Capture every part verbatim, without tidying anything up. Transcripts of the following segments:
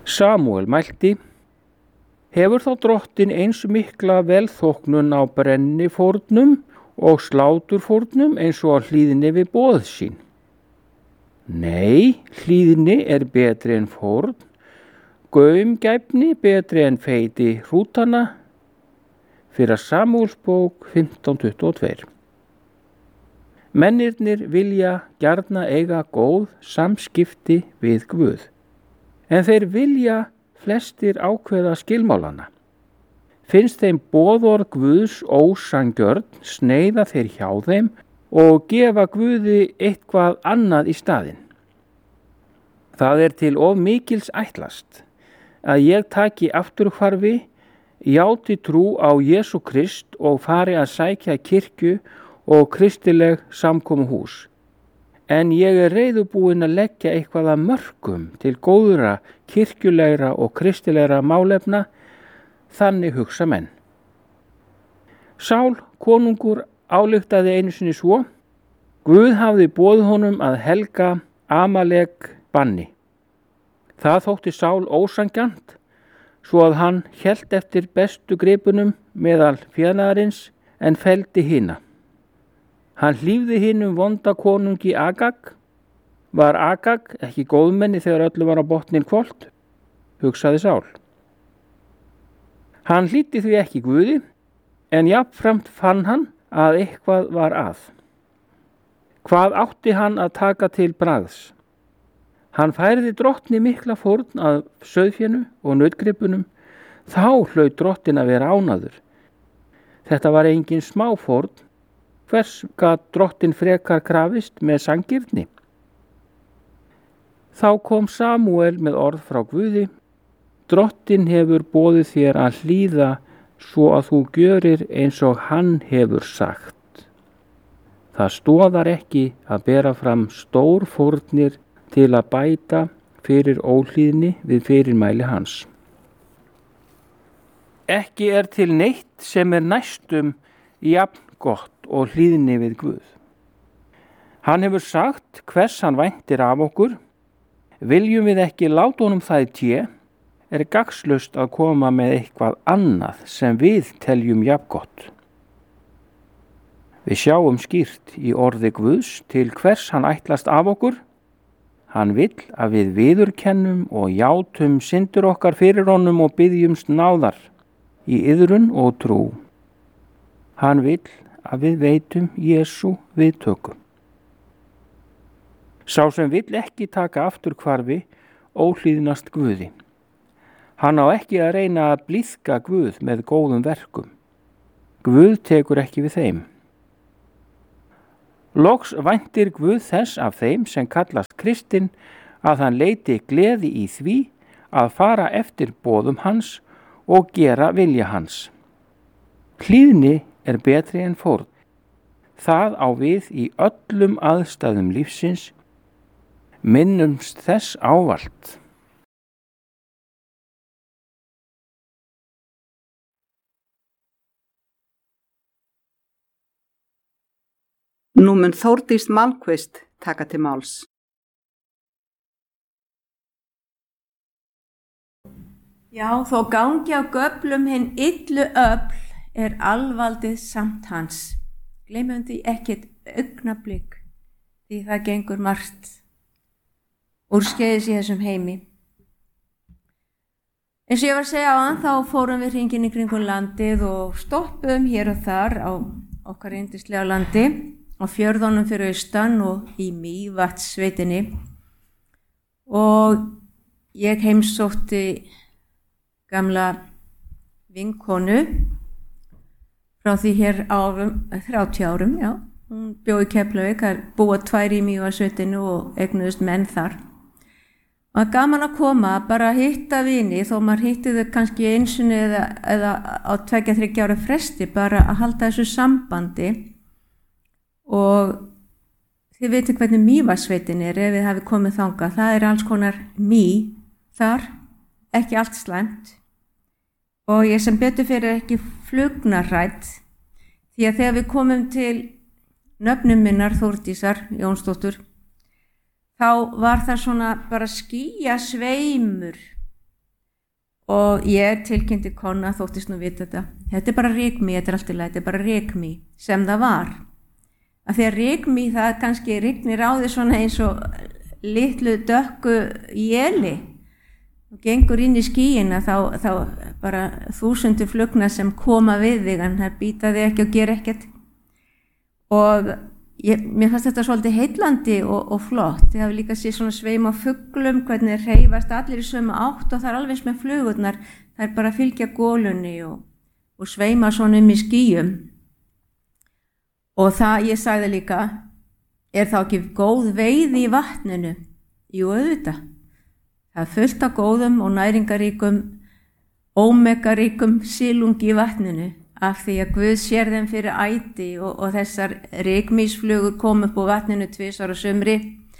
Samúel mælti: Hefur þá drottin eins mikla velþóknun á brennifórnum og sláturfórnum eins og á hlýðni við boð sín? Nei, hlýðni er betri en fórn, gaumgæfni betri en feiti hrútana. Fyrra Samúelsbók fimmtán tuttugu og tvö. Mennirnir vilja gjarna eiga góð samskipti við Guð, en þeir vilja flestir ákveða skilmálana. Finnst þeim boðorð Guðs ósanngjörn, sneiða þeir hjá þeim og gefa Guði eitthvað annað í staðinn. Það er til of mikils ætlast að ég taki afturhvarfi, játi trú á Jesú Krist og fari að sækja kirkju og kristileg samkomuhús. En ég er reiðubúinn að leggja eitthvað að mörkum til góðra, kirkjulegra og kristilegra málefna, þannig hugsa menn. Sál konungur ályktaði einu sinni svo: Guð hafði boðið honum að helga Amalek banni. Það þótti Sál ósanngjarnt, svo að hann hélt eftir bestu gripunum meðal fénaðarins en felldi hina. Hann hlífði hinum vonda konungi Agag. Var Agag ekki góðmenni þegar öllu var á botninn hvolft? Hugsaði Sál. Hann hlýddi því ekki Guði, en jafnframt fann hann að eitthvað var að. Hvað átti hann að taka til bragðs? Hann færði drottni mikla fórn að sauðfénu og nautgripunum, þá hlaut drottin að vera ánaður. Þetta var engin smáfórn, hvers gat drottin frekar krafist með sanngirni? Þá kom Samúel með orð frá Guði: Drottin hefur boðið þér að hlýða svo að þú gjörir eins og hann hefur sagt. Það stoðar ekki að bera fram stór fórnir til að bæta fyrir óhlýðni við fyrirmæli hans. Ekki er til neitt sem er næstum jafn gott og hlýðni við Guð. Hann hefur sagt hvers hann væntir af okkur. Viljum við ekki láta honum það í té, er gagnslaust að koma með eitthvað annað sem við teljum jafngott. Við sjáum skýrt í orði Guðs til hvers hann ætlast af okkur. Hann vill að við viðurkennum og játum syndir okkar fyrir honum og biðjumst náðar í iðrun og trú. Hann vill að við veitum Jesú viðtöku. Sá sem vill ekki taka afturhvarfi óhlýðnast Guði. Hann á ekki að reyna að blíðka Guð með góðum verkum. Guð tekur ekki við þeim. Loks væntir Guð þess af þeim sem kallast kristinn að hann leiti gleði í því að fara eftir boðum hans og gera vilja hans. Hlýðni er betri en fórn. Það á við í öllum aðstæðum lífsins. Minnumst þess ávallt. Nú mun Þórdís Malmquist taka til máls. Já, þó gangi á göflum hinn illu öfl er alvaldið samt hans. Gleymum því ekkert augnablik, því það gengur margt úrskeiðis í þessum heimi. Eins og ég var að segja áðan, þá fórum við hringinn í kringum landið og stoppuðum hér og þar á okkar yndislega landi, á fjörðunum fyrir austan og í Mývatnssveitinni, og ég heimsótti gamla vinkonu frá því hér árum, þrjátíu árum, já. Hún bjó í Keflavík, það búa tvær í Mývatnssveitinni og eignuðust menn þar. Og það er gaman að koma, bara hitta vini, þó maður hitti þau kannski einsunni eða, eða á tveggja þriggja ára fresti, bara að halda þessu sambandi. Og þið veitir hvernig Mývatnssveitin er ef við hafi komið þangað. Það er alls konar mý þar, ekki allt slæmt. Og ég sem betur fyrir ekki flugnarrædd, því að þegar við komum til nöfnum minnar Þórdísar Jónsdóttur, þá var það svona bara skýjasveimur og ég tilkynnti kona, þóttist nú vita þetta. Þetta er bara rykmý, þetta er allt í lagi, þetta er bara rykmý sem það var. Af því að rykmý það kannski rignir á því svona eins og litlu dökku éli og gengur inn í skýina þá, þá bara þúsundir flugna sem koma við þig en það býta þig ekki og gera ekkert. Og ég, mér fannst þetta svolítið heillandi og, og flott. Ég hafi líka séð svona sveim á fuglum, hvernig hreyfast allir í sömu átt og það er alveg eins með flugurnar. Það er bara að fylgja golunni og, og sveima svona um í skýjum. Og það, ég sagði líka, er þá ekki góð veiði í vatninu? Jú, auðvitað. Það er fullt af góðum og næringaríkum, ómegaríkum silungi í vatninu af því að Guð sér þeim fyrir æti og, og þessar rykmýsflugur kom upp á vatninu tvisvar á sumri.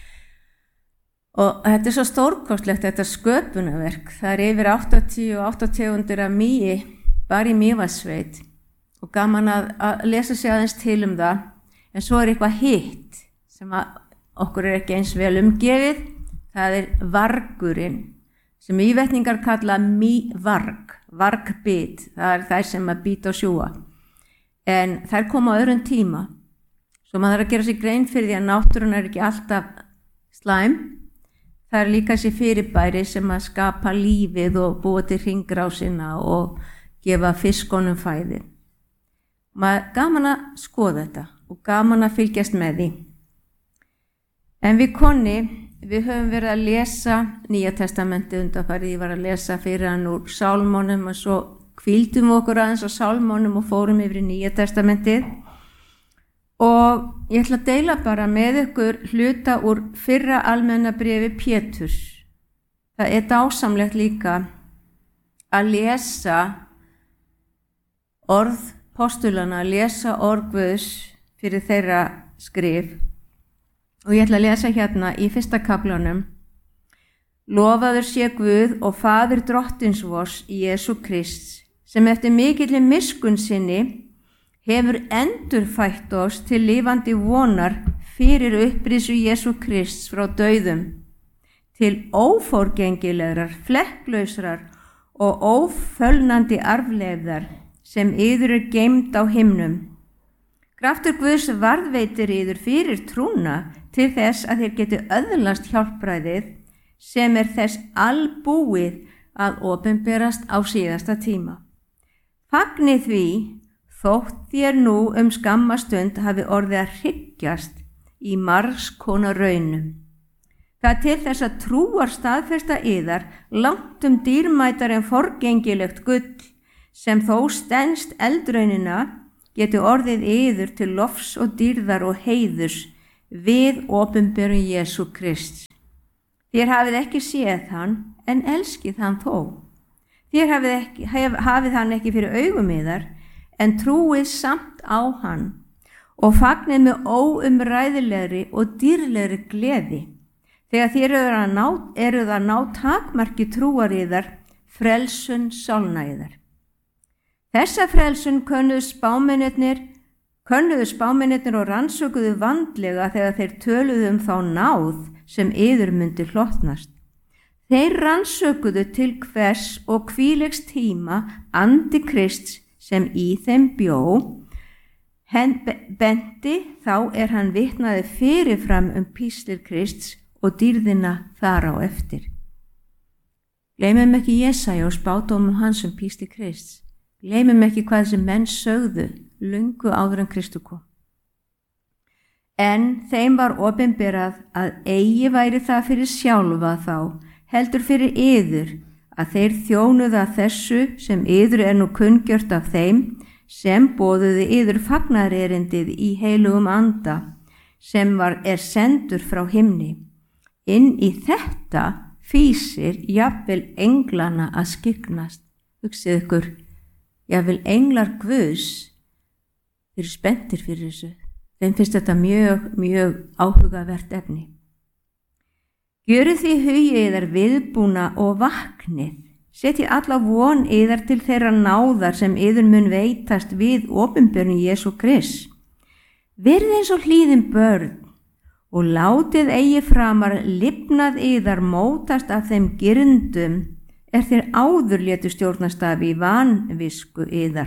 Og þetta er svo stórkostlegt, þetta sköpunarverk. Það er yfir áttatíu og átta tegundir af mýi, bara í Mývatnssveit. Og gaman að, að lesa sig aðeins til um það. En svo er eitthvað hitt sem að okkur er ekki eins vel umgefið. Það er vargurinn, sem ívetningar kalla mývarg, vargbit, það er þær sem að bíta og sjúga. En þær koma á öðrum tíma, svo maður þarf að gera sig grein fyrir því að náttúran er ekki alltaf slæm. Það er líka þessi fyrirbæri sem að skapa lífið og búa til hringrásina og gefa fiskonum fæði. Maður gaman að skoða þetta og gaman að fylgjast með því. En við konni, við höfum verið að lesa Nýja testamentið undanfarið, ég var að lesa fyrir hann úr Sálmónum og svo hvíldum við okkur aðeins á Sálmónum og fórum yfir í Nýja testamentið. Og ég ætla að deila bara með ykkur hluta úr fyrra almenna bréfi Péturs. Það er dásamlegt líka að lesa orð postulana, að lesa orð Guðs fyrir þeirra skrif. Og ég ætla að lesa hérna í fyrsta kaflanum. Lofaður sé Guð og Faðir drottins vors Jesú Krists, sem eftir mikilli miskunn sinni hefur endurfætt oss til lifandi vonar fyrir upprisu Jesú Krists frá dauðum, til óforgengilegrar, flekklausrar og ófölnandi arfleifðar sem yður er geymd á himnum. Kraftur Guðs varðveitir yður fyrir trúna til þess að þeir geti öðlast hjálpræðið sem er þess albúið að opinberast á síðasta tíma. Fagnið því þótt þér nú um skamma stund hafi orðið að hryggjast í margs konar raunum. Það til þess að trúar staðfesta yðar langt um dýrmætar en forgengilegt gull sem þó stenst eldraunina geti orðið yður til lofs og dýrðar og heiðurs við opinberun Jesú Krists. Þér hafið ekki séð hann, en elskið hann þó. Þér hafið, ekki, haf, hafið hann ekki fyrir augum yðar, en trúið samt á hann og fagnið með óumræðilegri og dýrlegri gleði. Þegar þér eru að ná, eru að ná takmarki trúar yðar, frelsun sálna yðar. Þessa frelsun könnuðu spámennirnir Könnuðu spámennirnir og rannsökuðu vandlega þegar þeir töluðu um þá náð sem yður myndi hlotnast. Þeir rannsökuðu til hvers og hvílegs tíma andi Krists sem í þeim bjó, henn benti þá er hann vitnaði fyrirfram um píslir Krists og dýrðina þar á eftir. Gleymum ekki Jesaja og spádómum hans um písli Krists. Gleymum ekki hvað sem menn sögðu lungu áður en Kristu kom. En þeim var opinberað að eigi væri það fyrir sjálfa þá, heldur fyrir yður, að þeir þjónuðu að þessu sem yður er nú kunngjört af þeim, sem boðuðu yður fagnaðarerindið í heilugum anda, sem var er sendur frá himni. Inn í þetta fýsir jafnvel englana að skyggnast. Hugsið ykkur, jafnvel englar Guðs, þeir eru spenntir fyrir þessu. Þeim finnst þetta mjög, mjög áhugavert efni. Gjörið því hugið yðar viðbúna og vaknið. Setjið alla von yðar til þeirra náðar sem yður mun veitast við opinberun Jesú Krists. Verið eins og hlýðin börn og látið eigi framar lifnað yðar mótast af þeim girndum er þér áður létu stjórnastafi í vanvisku yðar.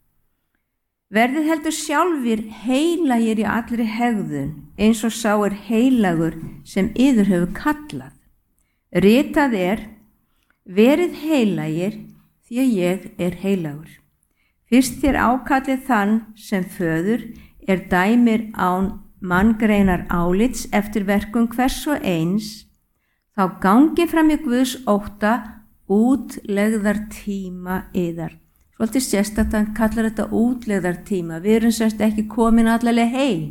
Verðið heldur sjálfir heilagir í allri hegðun, eins og sá er heilagur sem yður hefur kallað. Ritað er, verið heilagir því að ég er heilagur. Fyrst þér ákallið þann sem föður er dæmir án manngreinar álits eftir verkum hvers og eins, þá gangi fram í Guðs ótta útlegðar tíma yðar. Svolítið sérstakt hann kallar þetta útlegðar tíma. Við erum sérst ekki komin allavega heim.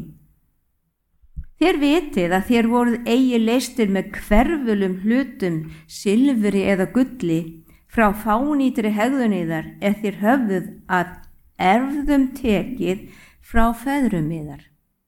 Þér vitið að þér voruð eigi leystir með hverfulum hlutum, silfri eða gulli, frá fánýtri hegðun yðar, ef þér höfðuð að erfðum tekið frá feðrum yðar.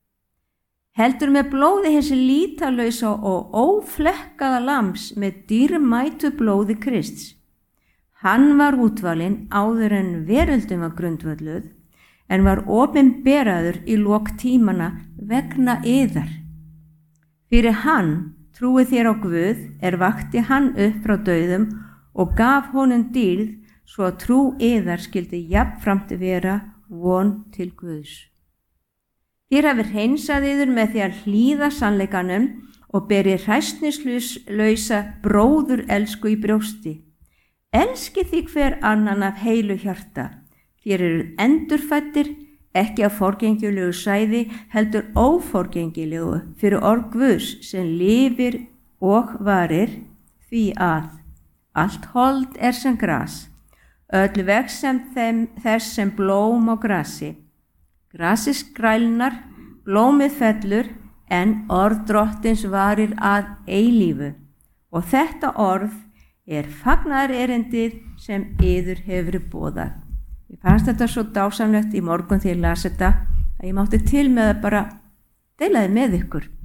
Heldur með blóði hins lítalausa og óflekkaða lambs með dýrmætu blóði Krists. Hann var útvalinn áður en veröldin var grundvölluð, en var opinberaður í lok tímana vegna yðar. Fyrir hann trúið þér á Guð er vakti hann upp frá dauðum og gaf honum dýrð svo að trú yðar skildi jafnframt vera von til Guðs. Þér hafið hreinsað yður með því að hlýða sannleikanum og berið hræsnislausa bróður elsku í brjósti. Elski því hver annan af heilu hjarta. Þér eru endurfæddir, ekki af forgengilegu sæði, heldur óforgengilegu fyrir orð Guðs sem lifir og varir, því að allt hold er sem gras, öll vex sem þeim, þess sem blóm á grasi. Grasið skrælnar, blómið fellur, en orð drottins varir að eilífu. Og þetta orð er fagnaðarerindið sem yður hefur boðað. Ég fannst þetta svo dásamlegt í morgun þegar ég las þetta að ég mátti til með að bara deila þið með ykkur.